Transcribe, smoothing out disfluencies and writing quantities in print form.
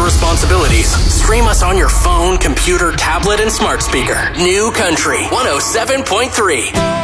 your responsibilities. Stream us on your phone, computer, tablet, and smart speaker. New Country 107.3.